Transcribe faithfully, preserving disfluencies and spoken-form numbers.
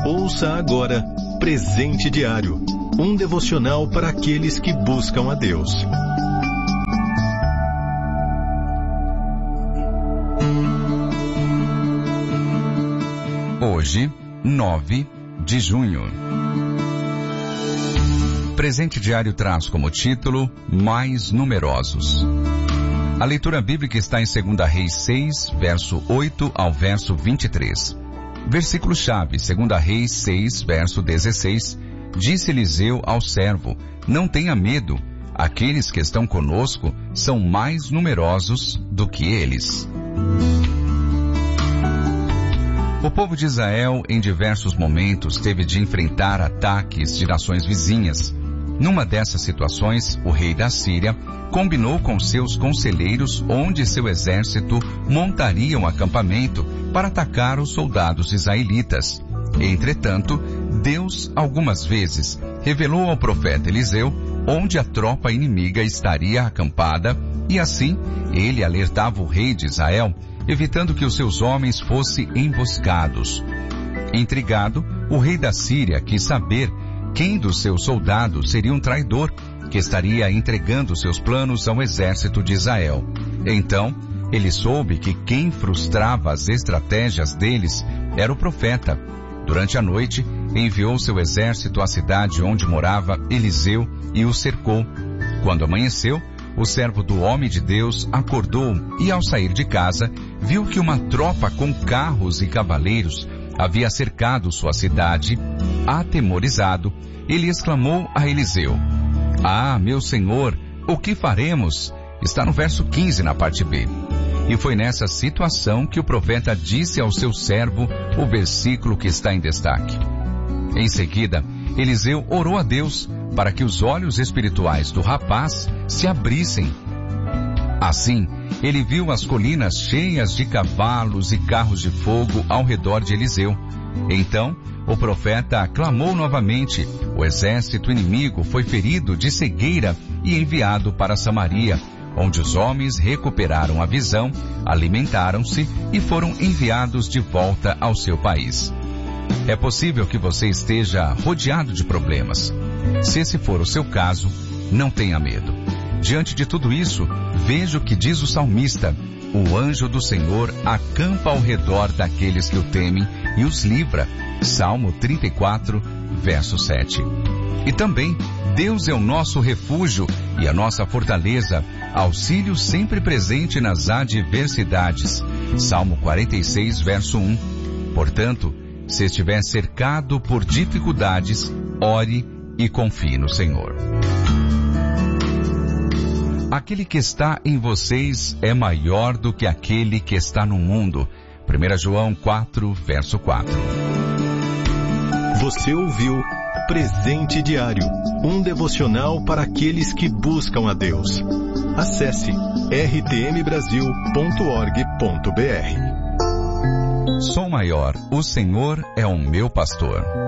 Ouça agora Presente Diário, um devocional para aqueles que buscam a Deus. Hoje, nove de junho. Presente Diário traz como título Mais Numerosos. A leitura bíblica está em dois Reis seis, verso oito ao verso vinte e três. Versículo-chave, dois Reis seis, verso dezesseis. Disse Eliseu ao servo: não tenha medo, aqueles que estão conosco são mais numerosos do que eles. O povo de Israel, em diversos momentos, teve de enfrentar ataques de nações vizinhas. Numa dessas situações, o rei da Síria combinou com seus conselheiros onde seu exército montaria um acampamento para atacar os soldados israelitas. Entretanto, Deus, algumas vezes, revelou ao profeta Eliseu onde a tropa inimiga estaria acampada, e assim, ele alertava o rei de Israel, evitando que os seus homens fossem emboscados. Intrigado, o rei da Síria quis saber quem dos seus soldados seria um traidor que estaria entregando seus planos ao exército de Israel. Então, ele soube que quem frustrava as estratégias deles era o profeta. Durante a noite, enviou seu exército à cidade onde morava Eliseu e o cercou. Quando amanheceu, o servo do homem de Deus acordou e, ao sair de casa, viu que uma tropa com carros e cavaleiros havia cercado sua cidade. Atemorizado, ele exclamou a Eliseu: ah, meu senhor, o que faremos? Está no verso quinze, na parte B. E foi nessa situação que o profeta disse ao seu servo o versículo que está em destaque. Em seguida, Eliseu orou a Deus para que os olhos espirituais do rapaz se abrissem. Assim, ele viu as colinas cheias de cavalos e carros de fogo ao redor de Eliseu. Então, o profeta clamou novamente. O exército inimigo foi ferido de cegueira e enviado para Samaria, onde os homens recuperaram a visão, alimentaram-se e foram enviados de volta ao seu país. É possível que você esteja rodeado de problemas. Se esse for o seu caso, não tenha medo. Diante de tudo isso, veja o que diz o salmista: o anjo do Senhor acampa ao redor daqueles que o temem e os livra. Salmo trinta e quatro, verso sete. E também, Deus é o nosso refúgio e a nossa fortaleza, auxílio sempre presente nas adversidades. Salmo quarenta e seis, verso um. Portanto, se estiver cercado por dificuldades, ore e confie no Senhor. Aquele que está em vocês é maior do que aquele que está no mundo. primeira João quatro, verso quatro. Você ouviu Presente Diário, um devocional para aqueles que buscam a Deus. Acesse r t m brasil ponto org ponto b r. Sou maior, o Senhor é o meu pastor.